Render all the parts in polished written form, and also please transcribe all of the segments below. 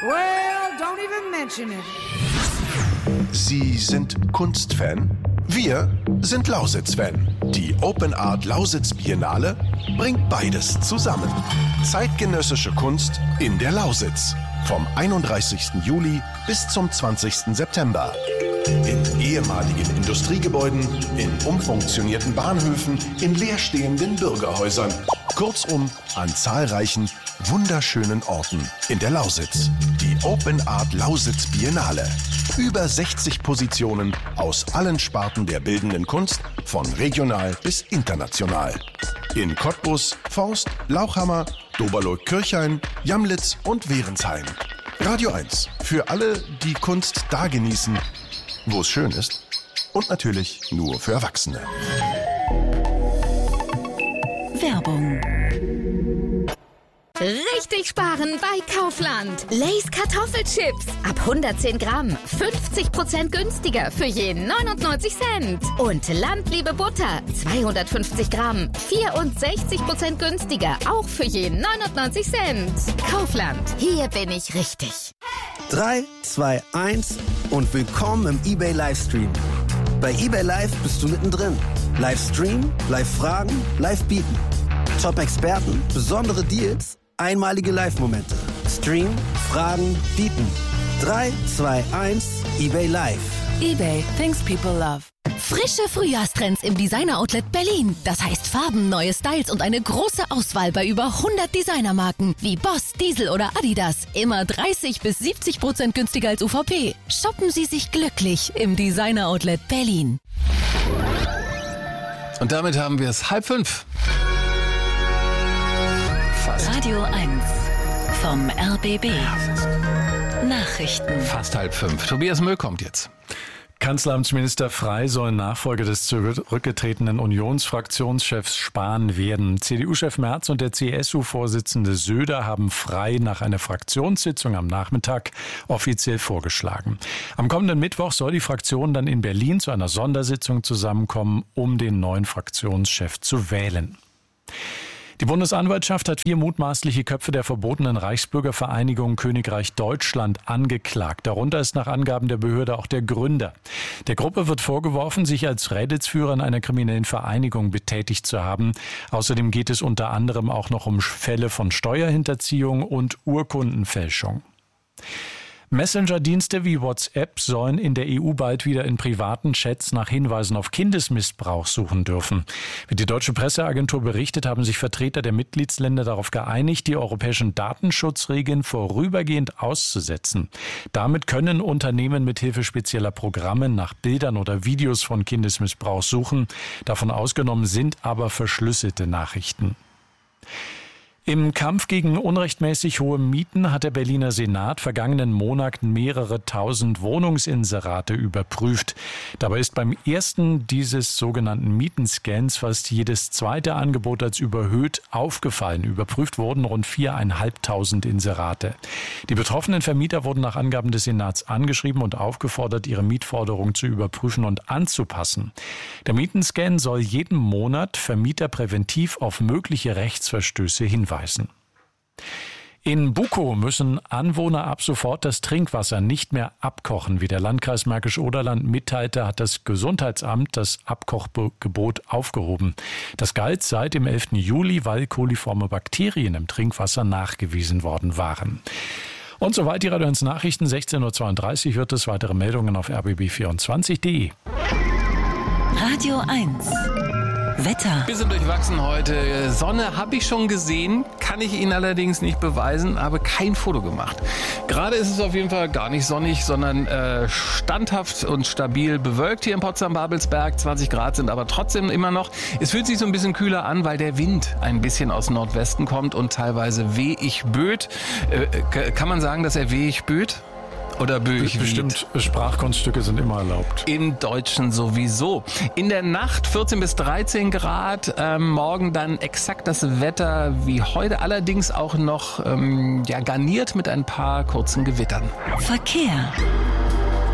Well, don't even mention it. Sie sind Kunstfan? Wir sind Lausitz-Fan. Die Open Art Lausitz Biennale bringt beides zusammen. Zeitgenössische Kunst in der Lausitz. Vom 31. Juli bis zum 20. September. In ehemaligen Industriegebäuden, in umfunktionierten Bahnhöfen, in leerstehenden Bürgerhäusern. Kurzum, an zahlreichen, wunderschönen Orten in der Lausitz. Die Open Art Lausitz Biennale. Über 60 Positionen aus allen Sparten der bildenden Kunst, von regional bis international. In Cottbus, Forst, Lauchhammer, Doberloh-Kirchhain, Jamlitz und Wehrensheim. Radio 1 für alle, die Kunst da genießen, wo es schön ist. Und natürlich nur für Erwachsene. Werbung. Richtig sparen bei Kaufland. Lay's Kartoffelchips. Ab 110 Gramm. 50% günstiger für je 99 Cent. Und Landliebe Butter. 250 Gramm. 64% günstiger. Auch für je 99 Cent. Kaufland. Hier bin ich richtig. 3, 2, 1 und willkommen im eBay Livestream. Bei eBay Live bist du mittendrin. Livestream, Live-Fragen, Live-Bieten. Top-Experten, besondere Deals, einmalige Live-Momente. Stream, Fragen, Bieten. 3, 2, 1, eBay Live. eBay, things people love. Frische Frühjahrstrends im Designer-Outlet Berlin. Das heißt Farben, neue Styles und eine große Auswahl bei über 100 Designermarken wie Boss, Diesel oder Adidas. Immer 30-70% günstiger als UVP. Shoppen Sie sich glücklich im Designer-Outlet Berlin. Und damit haben wir es 4:30. Fast. Radio 1 vom RBB. Nachrichten. Fast 4:30. Tobias Möll kommt jetzt. Kanzleramtsminister Frey soll Nachfolger des zurückgetretenen Unionsfraktionschefs Spahn werden. CDU-Chef Merz und der CSU-Vorsitzende Söder haben Frey nach einer Fraktionssitzung am Nachmittag offiziell vorgeschlagen. Am kommenden Mittwoch soll die Fraktion dann in Berlin zu einer Sondersitzung zusammenkommen, um den neuen Fraktionschef zu wählen. Die Bundesanwaltschaft hat 4 mutmaßliche Köpfe der verbotenen Reichsbürgervereinigung Königreich Deutschland angeklagt. Darunter ist nach Angaben der Behörde auch der Gründer. Der Gruppe wird vorgeworfen, sich als Rädelsführer in einer kriminellen Vereinigung betätigt zu haben. Außerdem geht es unter anderem auch noch um Fälle von Steuerhinterziehung und Urkundenfälschung. Messenger-Dienste wie WhatsApp sollen in der EU bald wieder in privaten Chats nach Hinweisen auf Kindesmissbrauch suchen dürfen. Wie die deutsche Presseagentur berichtet, haben sich Vertreter der Mitgliedsländer darauf geeinigt, die europäischen Datenschutzregeln vorübergehend auszusetzen. Damit können Unternehmen mithilfe spezieller Programme nach Bildern oder Videos von Kindesmissbrauch suchen. Davon ausgenommen sind aber verschlüsselte Nachrichten. Im Kampf gegen unrechtmäßig hohe Mieten hat der Berliner Senat vergangenen Monat mehrere tausend Wohnungsinserate überprüft. Dabei ist beim ersten dieses sogenannten Mietenscans fast jedes zweite Angebot als überhöht aufgefallen. Überprüft wurden rund 4.500 Inserate. Die betroffenen Vermieter wurden nach Angaben des Senats angeschrieben und aufgefordert, ihre Mietforderung zu überprüfen und anzupassen. Der Mietenscan soll jeden Monat Vermieter präventiv auf mögliche Rechtsverstöße hinweisen. In Bukow müssen Anwohner ab sofort das Trinkwasser nicht mehr abkochen. Wie der Landkreis Märkisch-Oderland mitteilte, hat das Gesundheitsamt das Abkochgebot aufgehoben. Das galt seit dem 11. Juli, weil koliforme Bakterien im Trinkwasser nachgewiesen worden waren. Und soweit die Radio 1 Nachrichten. 16.32 Uhr wird es. Weitere Meldungen auf rbb24.de. Radio 1 Wetter. Bisschen durchwachsen heute. Sonne habe ich schon gesehen, kann ich Ihnen allerdings nicht beweisen, habe kein Foto gemacht. Gerade ist es auf jeden Fall gar nicht sonnig, sondern standhaft und stabil bewölkt hier in Potsdam-Babelsberg. 20 Grad sind aber trotzdem immer noch. Es fühlt sich so ein bisschen kühler an, weil der Wind ein bisschen aus Nordwesten kommt und teilweise wehig böet. Kann man sagen, dass er wehig böet? Oder böig Bestimmt, Sprachkunststücke sind immer erlaubt. Im Deutschen sowieso. In der Nacht 14 bis 13 Grad. Morgen dann exakt das Wetter wie heute. Allerdings auch noch garniert mit ein paar kurzen Gewittern. Verkehr.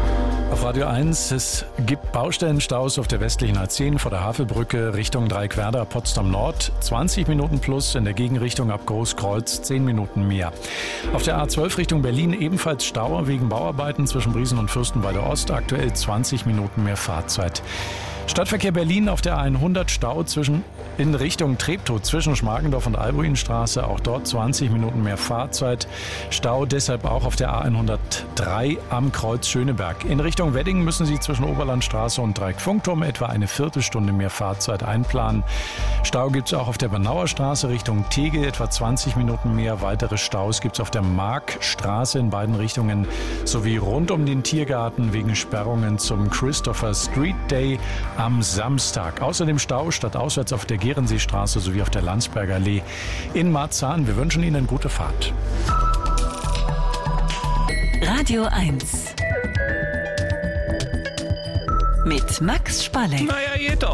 Auf Radio 1, es gibt Baustellenstaus auf der westlichen A10 vor der Havelbrücke Richtung Dreieckwerder, Potsdam Nord. 20 Minuten plus, in der Gegenrichtung ab Großkreuz 10 Minuten mehr. Auf der A12 Richtung Berlin ebenfalls Stau wegen Bauarbeiten zwischen Briesen und Fürstenwalde Ost. Aktuell 20 Minuten mehr Fahrzeit. Stadtverkehr Berlin auf der A100 Stau in Richtung Treptow zwischen Schmargendorf und Albuinstraße. Auch dort 20 Minuten mehr Fahrzeit. Stau deshalb auch auf der A103 am Kreuz Schöneberg. In Richtung Wedding müssen Sie zwischen Oberlandstraße und Dreieckfunkturm etwa eine Viertelstunde mehr Fahrzeit einplanen. Stau gibt es auch auf der Bernauer Straße Richtung Tegel, etwa 20 Minuten mehr. Weitere Staus gibt es auf der Markstraße in beiden Richtungen sowie rund um den Tiergarten wegen Sperrungen zum Christopher Street Day am Samstag. Außerdem Stau stadtauswärts auf der Gerenseestraße sowie auf der Landsberger Allee in Marzahn. Wir wünschen Ihnen gute Fahrt. Radio 1 mit Max Spalleck. Naja, geht doch.